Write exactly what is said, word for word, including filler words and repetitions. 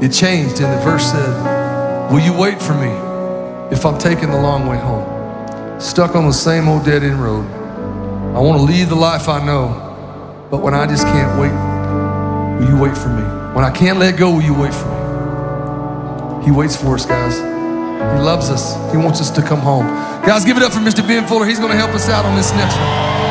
it changed, and the verse said, will you wait for me if I'm taking the long way home? Stuck on the same old dead-end road. I want to leave the life I know, but when I just can't wait, will you wait for me? When I can't let go, will you wait for me? He waits for us, guys. He loves us. He wants us to come home. Guys, give it up for Mister Ben Fuller. He's going to help us out on this next one.